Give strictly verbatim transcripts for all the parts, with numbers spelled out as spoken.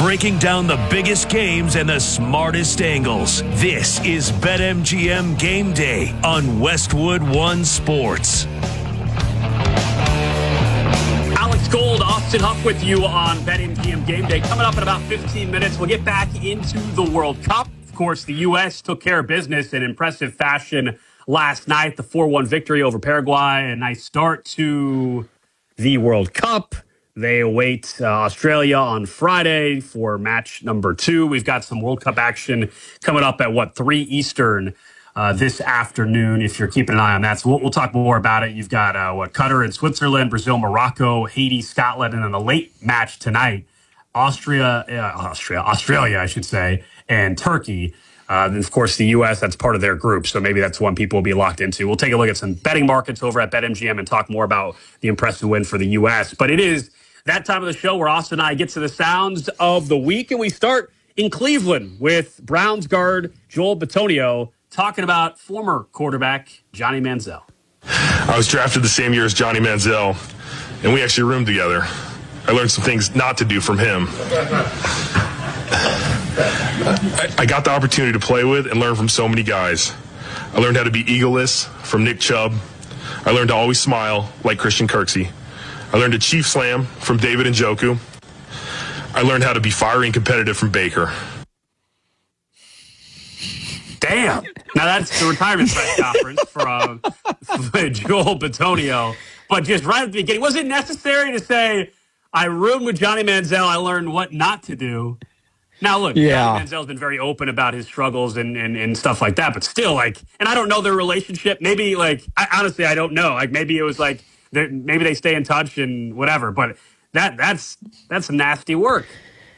breaking down the biggest games and the smartest angles. This is BetMGM Game Day on Westwood One Sports. Alex Gold, Austin Huff with you on BetMGM Game Day. Coming up in about fifteen minutes, we'll get back into the World Cup. Of course, the U S took care of business in impressive fashion last night. The four one victory over Paraguay. A nice start to the World Cup. They await uh, Australia on Friday for match number two. We've got some World Cup action coming up at, what, three Eastern uh, this afternoon, if you're keeping an eye on that. So we'll, we'll talk more about it. You've got, uh, what, Qatar and Switzerland, Brazil, Morocco, Haiti, Scotland, and then the late match tonight, Austria, uh, Austria, Australia, I should say, and Turkey. Uh, and, of course, the U S, that's part of their group, so maybe that's one people will be locked into. We'll take a look at some betting markets over at BetMGM and talk more about the impressive win for the U S. But it is that time of the show where Austin and I get to the sounds of the week, and we start in Cleveland with Browns guard Joel Bitonio talking about former quarterback Johnny Manziel. I was drafted the same year as Johnny Manziel, and we actually roomed together. I learned some things not to do from him. I, I got the opportunity to play with and learn from so many guys. I learned how to be egoless from Nick Chubb. I learned to always smile like Christian Kirksey. I learned to chief slam from David Njoku. I learned how to be fiery and competitive from Baker. Damn. Now that's the retirement press conference from Joel Bitonio. But just right at the beginning, was it necessary to say, I roomed with Johnny Manziel, I learned what not to do? Now, look, yeah. Johnny Manziel's been very open about his struggles and, and, and stuff like that, but still, like, and I don't know their relationship. Maybe, like, I, honestly, I don't know. Like, maybe it was like, maybe they stay in touch and whatever, but that that's that's some nasty work.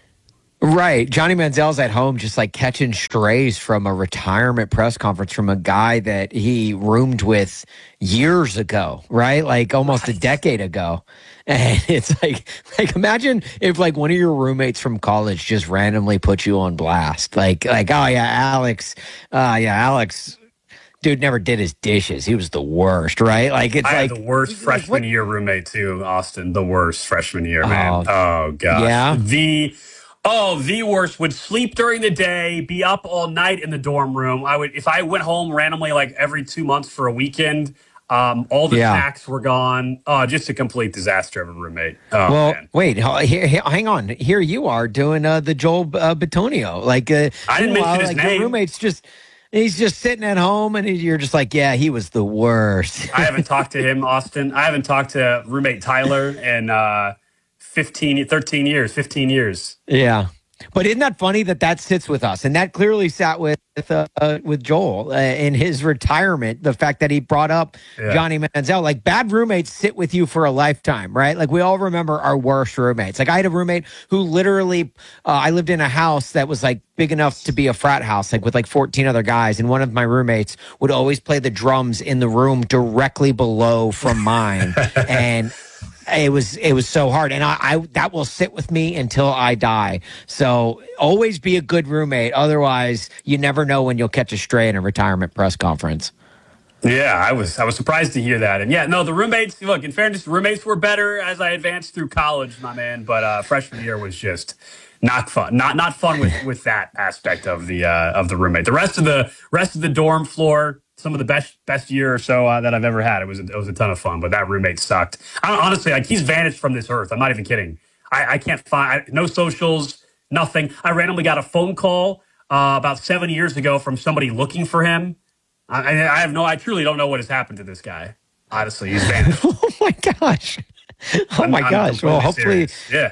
Right. Johnny Manziel's at home just like catching strays from a retirement press conference from a guy that he roomed with years ago, right? Like almost right. a decade ago. And it's like, like imagine if like one of your roommates from college just randomly put you on blast. Like, like, oh yeah, Alex, uh, yeah, Alex, dude never did his dishes. He was the worst, right? Like it's I like had the worst freshman year roommate too, Austin. The worst freshman year, man. Oh, oh gosh. Yeah. The oh, the worst. Would sleep during the day, be up all night in the dorm room. I would if I went home randomly like every two months for a weekend. Um, all the yeah. snacks were gone. Oh, just a complete disaster of a roommate. Oh, well, man. wait, here, here, hang on. Here you are doing uh, the Joel uh, Bitonio. Like, uh, I didn't mention his like name. Your roommate's just. He's just sitting at home, and you're just like, yeah, he was the worst. I haven't talked to him, Austin. I haven't talked to roommate Tyler in uh, fifteen, thirteen years, fifteen years. Yeah. But isn't that funny that that sits with us? And that clearly sat with uh, uh, with Joel uh, in his retirement, the fact that he brought up yeah. Johnny Manziel. Like, bad roommates sit with you for a lifetime, right? Like, we all remember our worst roommates. Like, I had a roommate who literally, uh, I lived in a house that was, like, big enough to be a frat house, like, with, like, fourteen other guys. And one of my roommates would always play the drums in the room directly below from mine. And It was it was so hard, and I, I that will sit with me until I die. So always be a good roommate. Otherwise, you never know when you'll catch a stray in a retirement press conference. Yeah, I was I was surprised to hear that. And yeah, no, the roommates, look, in fairness, roommates were better as I advanced through college, my man. But uh, freshman year was just not fun. Not not fun with, with that aspect of the uh, of the roommate. The rest of the rest of the dorm floor, some of the best best year or so uh, that I've ever had. It was a, it was a ton of fun, but that roommate sucked. I don't, honestly, like he's vanished from this earth. I'm not even kidding. I, I can't find I, no socials, nothing. I randomly got a phone call uh, about seven years ago from somebody looking for him. I, I have no. I truly don't know what has happened to this guy. Honestly, he's vanished. Oh my gosh! Oh I'm, my I'm gosh! Well, hopefully, serious. yeah.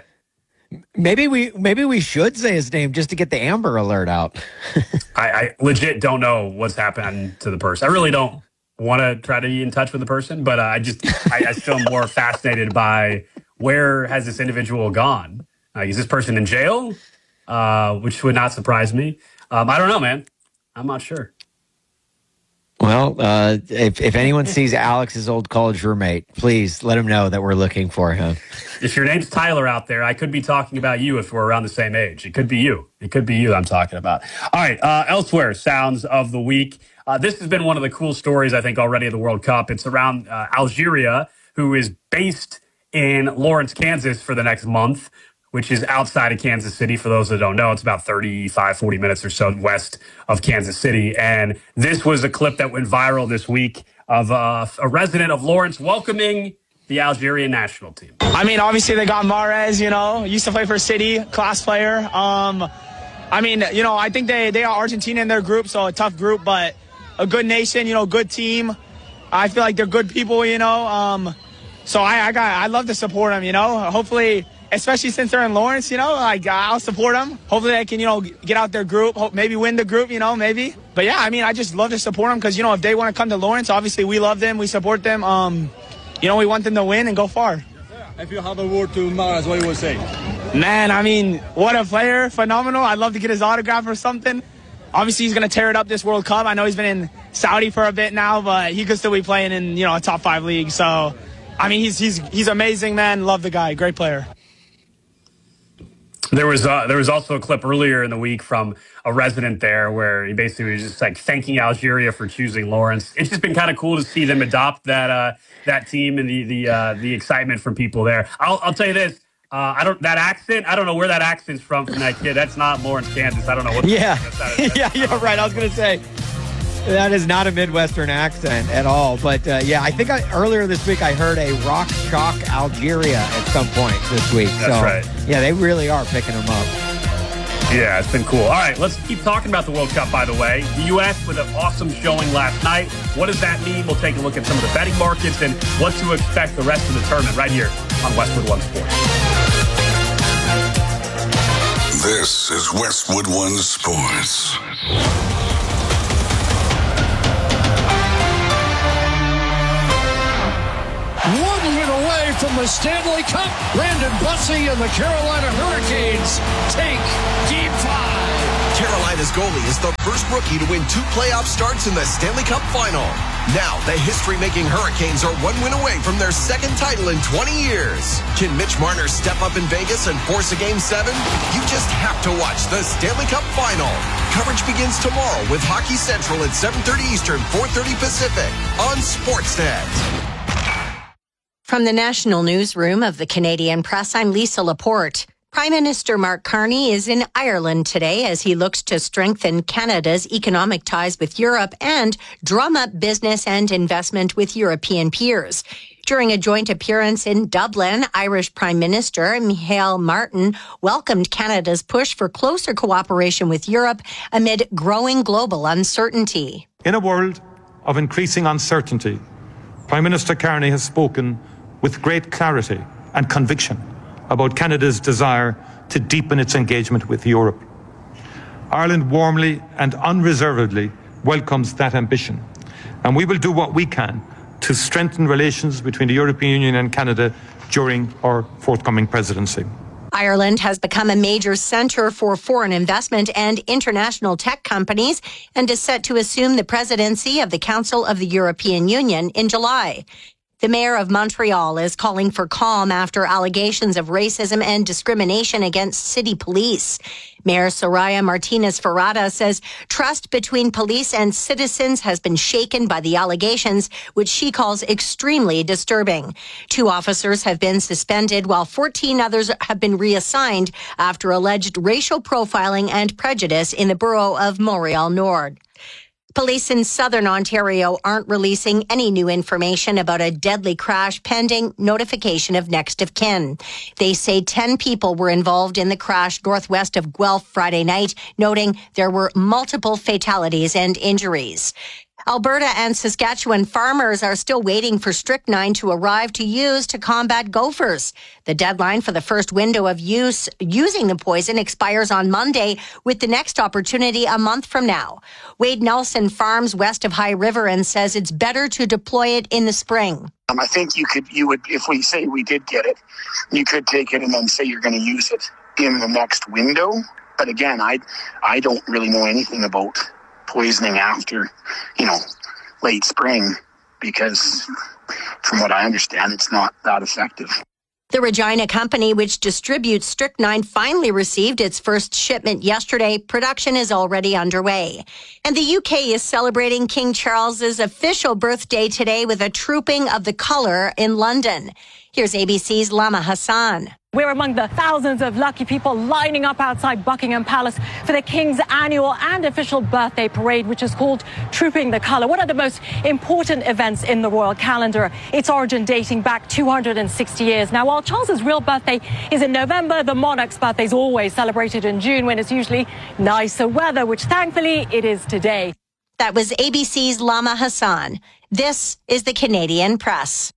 Maybe we maybe we should say his name just to get the Amber Alert out. I, I legit don't know what's happened to the person. I really don't want to try to be in touch with the person, but uh, I just I, I still am more fascinated by where has this individual gone? Uh, is this person in jail? Uh, which would not surprise me. Um, I don't know, man. I'm not sure. Well, uh, if if anyone sees Alex's old college roommate, please let him know that we're looking for him. If your name's Tyler out there, I could be talking about you if we're around the same age. It could be you. It could be you I'm talking about. All right, uh, elsewhere, sounds of the week. Uh, this has been one of the cool stories, I think, already of the World Cup. It's around uh, Algeria, who is based in Lawrence, Kansas for the next month, which is outside of Kansas City. For those that don't know, it's about thirty-five, forty minutes or so west of Kansas City. And this was a clip that went viral this week of uh, a resident of Lawrence welcoming the Algerian national team. I mean, obviously they got Mahrez, you know, used to play for City, class player. Um, I mean, you know, I think they, they are Argentina in their group, so a tough group, but a good nation, you know, good team. I feel like they're good people, you know. Um, so I, I got, I love to support them, you know. Hopefully, especially since they're in Lawrence, you know, like I'll support them. Hopefully they can, you know, get out their group, hope, maybe win the group, you know, maybe. But yeah, I mean, I just love to support them because, you know, if they want to come to Lawrence, obviously we love them, we support them. Um, You know, we want them to win and go far. If you have a word to Mahrez, what you would say? Man, I mean, what a player. Phenomenal. I'd love to get his autograph or something. Obviously, he's going to tear it up this World Cup. I know he's been in Saudi for a bit now, but he could still be playing in, you know, a top five league. So, I mean, he's he's he's amazing, man. Love the guy. Great player. There was uh, there was also a clip earlier in the week from a resident there where he basically was just like thanking Algeria for choosing Lawrence. It's just been kind of cool to see them adopt that uh, that team and the the uh, the excitement from people there. I'll, I'll tell you this: uh, I don't that accent. I don't know where that accent's from from that kid. That's not Lawrence, Kansas. I don't know what. Yeah, that is. yeah, yeah. Right. I was gonna say that is not a Midwestern accent at all. But uh, yeah, I think I, earlier this week I heard a rock chalk Algeria at some point this week. That's so, right. Yeah, they really are picking them up. Yeah, it's been cool. All right, let's keep talking about the World Cup, by the way. The U S with an awesome showing last night. What does that mean? We'll take a look at some of the betting markets and what to expect the rest of the tournament right here on Westwood One Sports. This is Westwood One Sports. One win away from the Stanley Cup. Brandon Bussey and the Carolina Hurricanes take Game five. Carolina's goalie is the first rookie to win two playoff starts in the Stanley Cup Final. Now, the history-making Hurricanes are one win away from their second title in twenty years. Can Mitch Marner step up in Vegas and force a Game seven? You just have to watch the Stanley Cup Final. Coverage begins tomorrow with Hockey Central at seven thirty Eastern, four thirty Pacific on Sportsnet. From the National Newsroom of the Canadian Press, I'm Lisa Laporte. Prime Minister Mark Carney is in Ireland today as he looks to strengthen Canada's economic ties with Europe and drum up business and investment with European peers. During a joint appearance in Dublin, Irish Prime Minister Micheál Martin welcomed Canada's push for closer cooperation with Europe amid growing global uncertainty. In a world of increasing uncertainty, Prime Minister Carney has spoken with great clarity and conviction about Canada's desire to deepen its engagement with Europe. Ireland warmly and unreservedly welcomes that ambition, and we will do what we can to strengthen relations between the European Union and Canada during our forthcoming presidency. Ireland has become a major centre for foreign investment and international tech companies and is set to assume the presidency of the Council of the European Union in July. The mayor of Montreal is calling for calm after allegations of racism and discrimination against city police. Mayor Soraya Martinez-Ferrada says trust between police and citizens has been shaken by the allegations, which she calls extremely disturbing. Two officers have been suspended while fourteen others have been reassigned after alleged racial profiling and prejudice in the borough of Montreal Nord. Police in southern Ontario aren't releasing any new information about a deadly crash pending notification of next of kin. They say ten people were involved in the crash northwest of Guelph Friday night, noting there were multiple fatalities and injuries. Alberta and Saskatchewan farmers are still waiting for strychnine to arrive to use to combat gophers. The deadline for the first window of use using the poison expires on Monday, with the next opportunity a month from now. Wade Nelson farms west of High River and says it's better to deploy it in the spring. Um, I think you could, you would, if we say we did get it, you could take it and then say you're going to use it in the next window. But again, I, I don't really know anything about poisoning after, you know, late spring, because from what I understand, it's not that effective. The Regina company, which distributes strychnine, finally received its first shipment yesterday. Production is already underway. And the U K is celebrating King Charles's official birthday today with a trooping of the colour in London. Here's A B C's Lama Hassan. We're among the thousands of lucky people lining up outside Buckingham Palace for the King's annual and official birthday parade, which is called Trooping the Colour. One of the most important events in the royal calendar. Its origin dating back two hundred sixty years. Now, while Charles's real birthday is in November, the monarch's birthday is always celebrated in June when it's usually nicer weather, which thankfully it is today. That was A B C's Lama Hassan. This is the Canadian Press.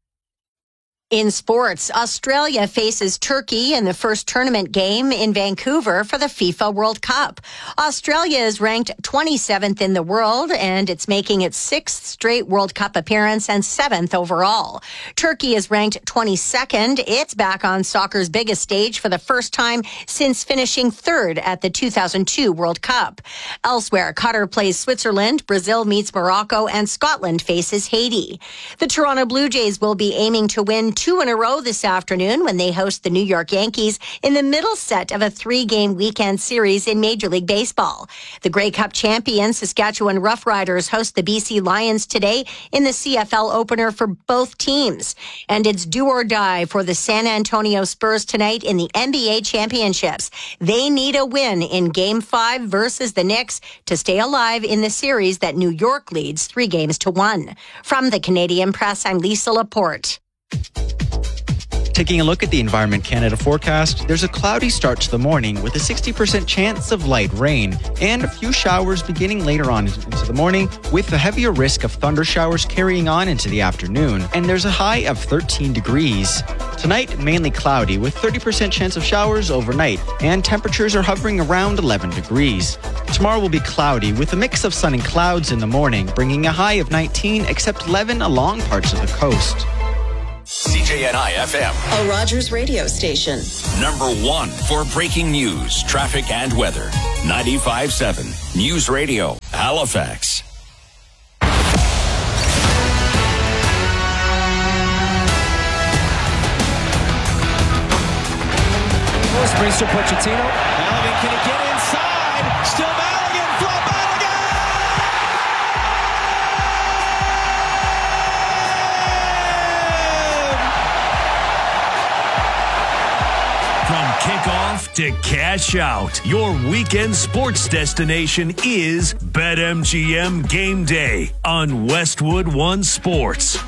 In sports, Australia faces Turkey in the first tournament game in Vancouver for the FIFA World Cup. Australia is ranked twenty-seventh in the world, and it's making its sixth straight World Cup appearance and seventh overall. Turkey is ranked twenty-second. It's back on soccer's biggest stage for the first time since finishing third at the two thousand two World Cup. Elsewhere, Qatar plays Switzerland, Brazil meets Morocco, and Scotland faces Haiti. The Toronto Blue Jays will be aiming to win two in a row this afternoon when they host the New York Yankees in the middle set of a three-game weekend series in Major League Baseball. The Grey Cup champion Saskatchewan Roughriders host the B C Lions today in the C F L opener for both teams. And it's do or die for the San Antonio Spurs tonight in the N B A championships. They need a win in Game five versus the Knicks to stay alive in the series that New York leads three games to one. From the Canadian Press, I'm Lisa Laporte. Taking a look at the Environment Canada forecast, there's a cloudy start to the morning with a sixty percent chance of light rain and a few showers beginning later on into the morning with a heavier risk of thunder showers carrying on into the afternoon. And there's a high of thirteen degrees. Tonight, mainly cloudy with thirty percent chance of showers overnight and temperatures are hovering around eleven degrees. Tomorrow will be cloudy with a mix of sun and clouds in the morning, bringing a high of nineteen except eleven along parts of the coast. C J N I F M, a Rogers radio station. Number one for breaking news, traffic, and weather. ninety-five point seven News Radio, Halifax. Brings to Pochettino. Balogun, can he get inside? Still Balogun from Balogun! From kickoff to cash out, your weekend sports destination is BetMGM Game Day on Westwood One Sports.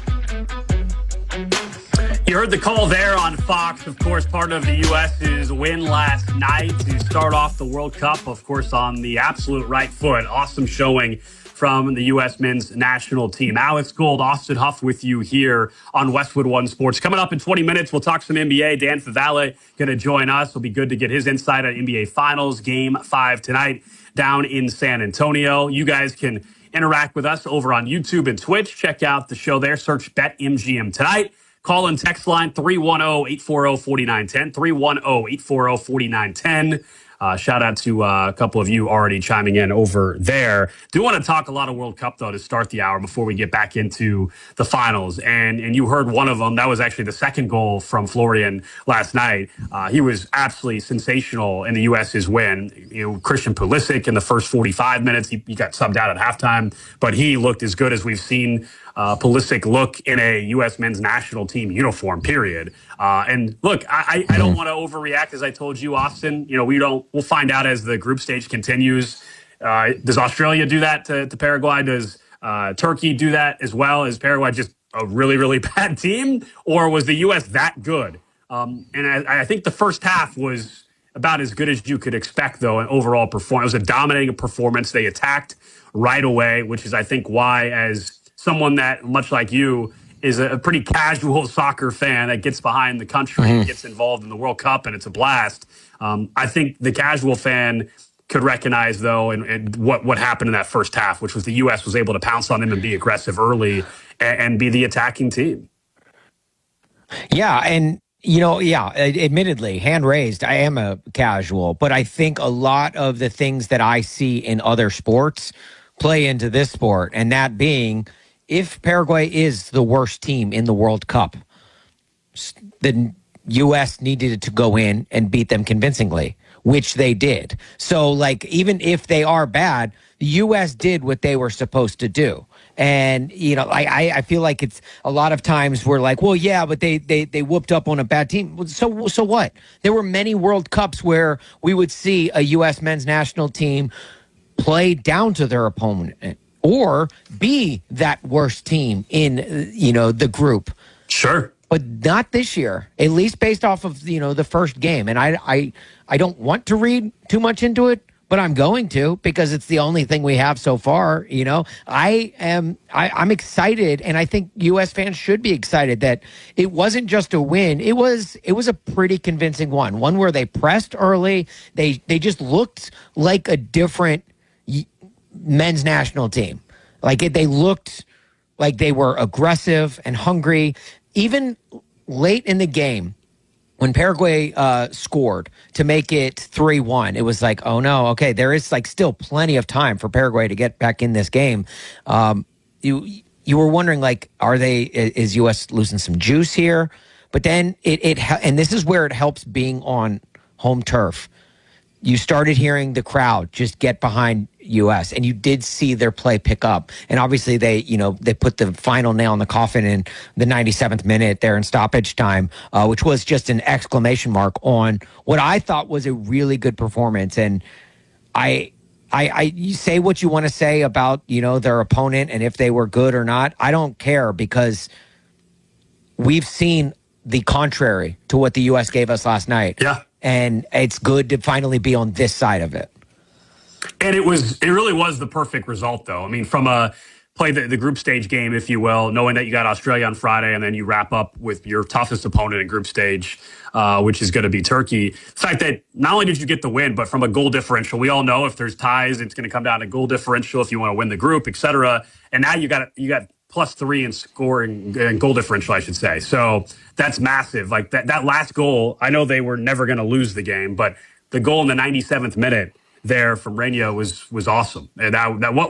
You heard the call there on Fox. Of course, part of the U S's win last night to start off the World Cup, of course, on the absolute right foot. Awesome showing from the U S men's national team. Alex Gold, Austin Huff with you here on Westwood One Sports. Coming up in twenty minutes, we'll talk some N B A. Dan Favale going to join us. It'll be good to get his insight on N B A Finals Game five tonight down in San Antonio. You guys can interact with us over on YouTube and Twitch. Check out the show there. Search BetMGM Tonight. Call and text line three one zero, eight four zero, four nine one zero, three one zero, eight four zero, four nine one zero. Uh, shout out to uh, a couple of you already chiming in over there. Do want to talk a lot of World Cup, though, to start the hour before we get back into the finals. And and you heard one of them. That was actually the second goal from Florian last night. Uh, he was absolutely sensational in the U S's win. You know, Christian Pulisic in the first forty-five minutes, he, he got subbed out at halftime, but he looked as good as we've seen Uh, Pulisic look in a U S men's national team uniform, period. Uh, and look, I, I don't want to overreact, as I told you, Austin. You know, we don't. We'll find out as the group stage continues. Uh, does Australia do that to, to Paraguay? Does uh, Turkey do that as well? Is Paraguay just a really, really bad team, or was the U S that good? Um, and I, I think the first half was about as good as you could expect, though, an overall performance. It was a dominating performance. They attacked right away, which is, I think, why as someone that, much like you, is a pretty casual soccer fan that gets behind the country mm-hmm. and gets involved in the World Cup, and it's a blast. Um, I think the casual fan could recognize, though, and, and what, what happened in that first half, which was the U S was able to pounce on them and be aggressive early and, and be the attacking team. Yeah, and, you know, yeah, admittedly, hand raised, I am a casual, but I think a lot of the things that I see in other sports play into this sport, and that being, if Paraguay is the worst team in the World Cup, the U S needed to go in and beat them convincingly, which they did. So, like, even if they are bad, the U S did what they were supposed to do. And, you know, I, I feel like it's a lot of times we're like, well, yeah, but they, they, they whooped up on a bad team. So, so what? There were many World Cups where we would see a U S men's national team play down to their opponent or be that worst team in, you know, the group. Sure. But not this year, at least based off of, you know, the first game. And I, I, I don't want to read too much into it, but I'm going to because it's the only thing we have so far. You know, I am I, I'm excited, and I think U S fans should be excited that it wasn't just a win. It was it was a pretty convincing one, one where they pressed early. They they just looked like a different men's national team. Like it, they looked like they were aggressive and hungry. Even late in the game, when Paraguay uh, scored to make it three one, it was like, oh, no, okay, there is like still plenty of time for Paraguay to get back in this game. Um, you you were wondering, like, are they, is U S losing some juice here? But then it, it and this is where it helps being on home turf. You started hearing the crowd just get behind U S, and you did see their play pick up. And obviously they, you know, they put the final nail in the coffin in the ninety-seventh minute there in stoppage time, uh, which was just an exclamation mark on what I thought was a really good performance. And I, I, I you say what you want to say about, you know, their opponent and if they were good or not. I don't care because we've seen the contrary to what the U S gave us last night. Yeah. And it's good to finally be on this side of it. And it was, it really was the perfect result, though. I mean, from a play the, the group stage game, if you will, knowing that you got Australia on Friday and then you wrap up with your toughest opponent in group stage, uh, which is going to be Turkey. The fact that not only did you get the win, but from a goal differential, we all know if there's ties, it's going to come down to goal differential if you want to win the group, et cetera. And now you got you got plus three in scoring and goal differential, I should say. So that's massive. Like that, that last goal, I know they were never going to lose the game, but the goal in the ninety-seventh minute there from Reina was was awesome. And that, that what